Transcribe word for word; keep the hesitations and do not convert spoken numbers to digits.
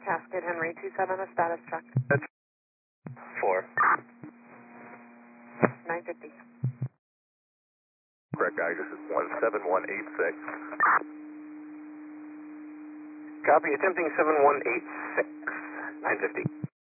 Cascade Henry two seven, a status check. That's four. nine fifty. Correct, guy. This is one seven one eight six. Copy, attempting seven one eight six. nine fifty.